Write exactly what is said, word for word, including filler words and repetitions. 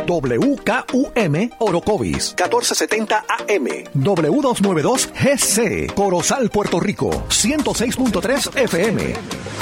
W K U M Orocovis, catorce setenta A M, W doscientos noventa y dos G C, Corozal, Puerto Rico, ciento seis punto tres F M.